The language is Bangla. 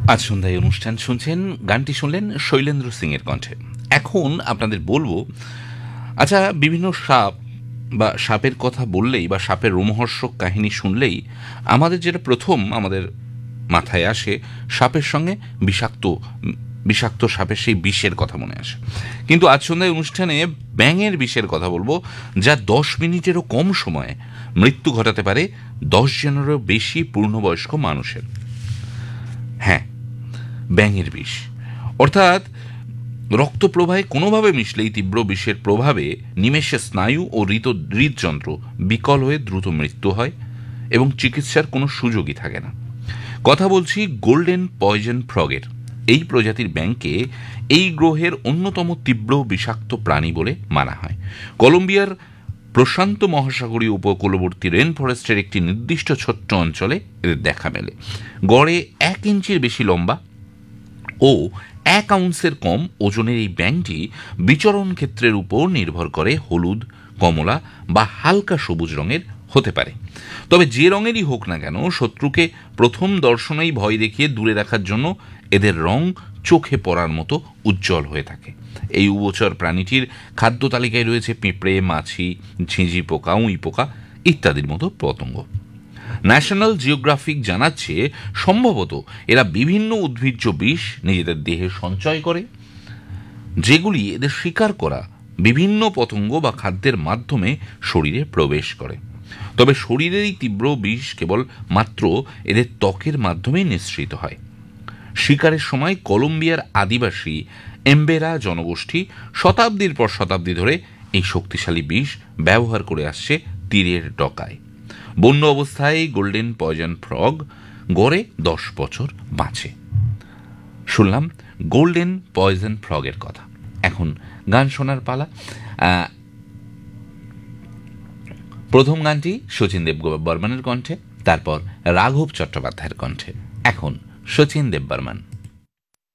আজ সন্ধ্যায় অনুষ্ঠান শুনছেন, গানটি শুনলেন শৈলেন্দ্র সিং এর কণ্ঠে। এখন আপনাদের বলবো, আচ্ছা, বিভিন্ন সাপ বা সাপের কথা বললেই বা সাপের রোমহর্ষক কাহিনী শুনলেই আমাদের যেটা প্রথম আমাদের মাথায় আসে, সাপের সঙ্গে বিষাক্ত বিষাক্ত সাপের সেই বিষের কথা মনে আসে। কিন্তু আজ সন্ধ্যায় অনুষ্ঠানে ব্যাঙের বিষের কথা বলবো, যা 10 মিনিটেরও কম সময়ে মৃত্যু ঘটাতে পারে 10 জনেরও বেশি পূর্ণবয়স্ক মানুষের। হ্যাঁ, ব্যাঙের বিষ, অর্থাৎ রক্ত প্রবাহে কোনোভাবে মিশলেই তীব্র বিষের প্রভাবে নিমেষে স্নায়ু ও হৃদযন্ত্র বিকল হয়ে দ্রুত মৃত্যু হয় এবং চিকিৎসার কোনো সুযোগই থাকে না। কথা বলছি গোল্ডেন পয়জন ফ্রগের। এই প্রজাতির ব্যাঙকে এই গ্রহের অন্যতম তীব্র বিষাক্ত প্রাণী বলে মানা হয়। কলম্বিয়ার প্রশান্ত মহাসাগরীয় উপকূলবর্তী রেন ফরেস্টের একটি নির্দিষ্ট ছোট্ট অঞ্চলে এদের দেখা মেলে। গড়ে 1 ইঞ্চির বেশি লম্বা ও 1 আউন্সের কম ওজনের এই ব্যাঙটি বিচরণ ক্ষেত্রের উপর নির্ভর করে হলুদ, কমলা বা হালকা সবুজ রঙের হতে পারে। তবে যে রঙেরই হোক না কেন, শত্রুকে প্রথম দর্শনেই ভয় দেখিয়ে দূরে রাখার জন্য এদের রং চোখে পড়ার মতো উজ্জ্বল হয়ে থাকে। এই উভচর প্রাণীটির খাদ্য তালিকায় রয়েছে পিঁপড়ে, মাছি, ঝিঁঝি পোকা, উঁই পোকা ইত্যাদির মতো পতঙ্গ। ন্যাশনাল জিওগ্রাফিক জানাচ্ছে, সম্ভবত এরা বিভিন্ন উদ্ভিজ্জ বিষ নিজেদের দেহে সঞ্চয় করে, যেগুলি এদের শিকার করা বিভিন্ন পতঙ্গ বা খাদ্যের মাধ্যমে শরীরে প্রবেশ করে। তবে শরীরের এই তীব্র বিষ কেবল মাত্র এদের ত্বকের মাধ্যমেই নিঃসৃত হয়। শিকারের সময় কলম্বিয়ার আদিবাসী এমবেরা জনগোষ্ঠী শতাব্দীর পর শতাব্দী ধরে এই শক্তিশালী বিষ ব্যবহার করে আসছে তীরের ডকায়। বন্য অবস্থায় গোল্ডেন পয়জন ফ্রগ গড়ে 10 বছর বাঁচে। শুনলাম গোল্ডেন পয়জন ফ্রগের কথা। এখন গান শোনার পালা। প্রথম গানটি শচীন দেববর্মনের কণ্ঠে, তারপর রাঘব চট্টোপাধ্যায়ের কণ্ঠে। এখন শচীন দেববর্মন।